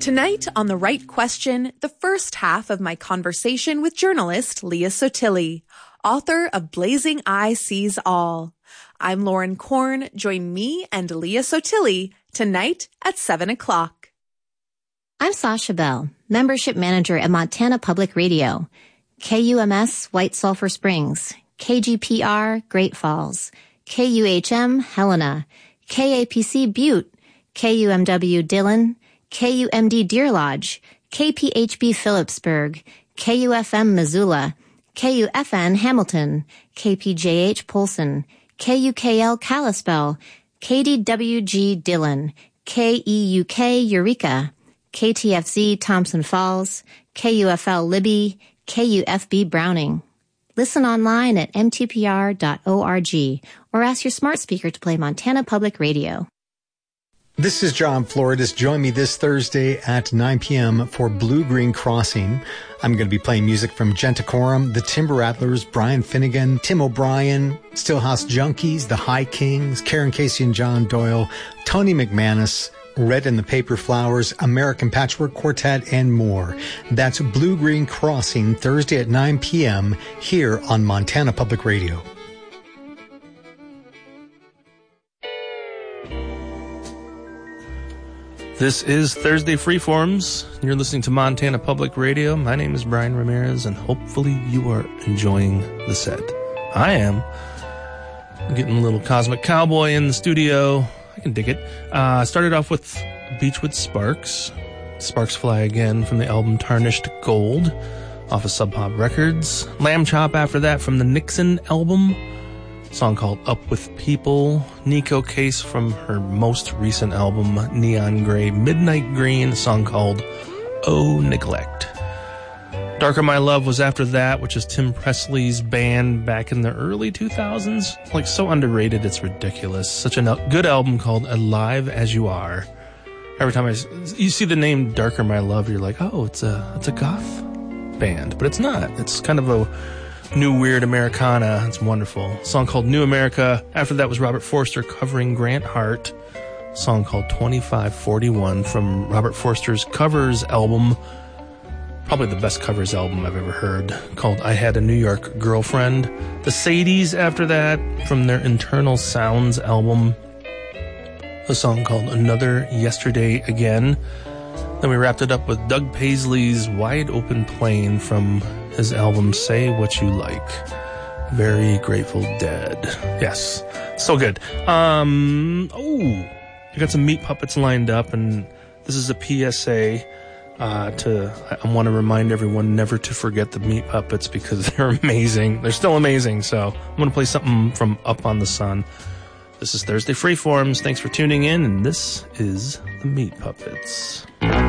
Tonight on The Right Question, the first half of my conversation with journalist Leah Sottile, author of Blazing Eye Sees All. I'm Lauren Korn. Join me and Leah Sottile tonight at 7 o'clock. I'm Sasha Bell, membership manager at Montana Public Radio, KUMS White Sulphur Springs, KGPR Great Falls, KUHM Helena, KAPC Butte, KUMW Dillon, KUMD Deer Lodge, KPHB Phillipsburg, KUFM Missoula, KUFN Hamilton, KPJH Polson, KUKL Kalispell, KDWG Dillon, KEUK Eureka, KTFZ Thompson Falls, KUFL Libby, KUFB Browning. Listen online at mtpr.org or ask your smart speaker to play Montana Public Radio. This is John Floridas. Join me this Thursday at 9 p.m. for Blue Green Crossing. I'm going to be playing music from Gentacorum, the Timber Rattlers, Brian Finnegan, Tim O'Brien, Stillhouse Junkies, the High Kings, Karen Casey and John Doyle, Tony McManus, Red and the Paper Flowers, American Patchwork Quartet, and more. That's Blue Green Crossing, Thursday at 9 p.m. here on Montana Public Radio. This is Thursday Freeforms. You're listening to Montana Public Radio. My name is Brian Ramirez, and hopefully you are enjoying the set. I am. I'm getting a little Cosmic Cowboy in the studio. I can dig it. Started off with Beechwood Sparks. Sparks Fly Again from the album Tarnished Gold off of Sub Pop Records. Lamb Chop after that from the Nixon album. Song called Up With People. Nico Case from her most recent album, Neon Gray Midnight Green, a song called Oh Neglect. Darker My Love was after that, which is Tim Presley's band back in the early 2000s. Like, so underrated, it's ridiculous. Such a good album called Alive As You Are. Every time you see the name Darker My Love, you're like, oh, it's a goth band. But it's not. It's kind of a new weird Americana. It's wonderful. A song called New America. After that was Robert Forster covering Grant Hart. A song called 2541 from Robert Forster's covers album. Probably the best covers album I've ever heard, called I Had a New York Girlfriend. The Sadies after that from their Internal Sounds album. A song called Another Yesterday Again. Then we wrapped it up with Doug Paisley's Wide Open Plain from his album Say What You Like. Very Grateful Dead. Yes, so good. I got some Meat Puppets lined up, and this is a PSA. I want to remind everyone never to forget the Meat Puppets because they're amazing. They're still amazing. So I'm going to play something from Up on the Sun. This is Thursday Freeforms. Thanks for tuning in, and this is the Meat Puppets.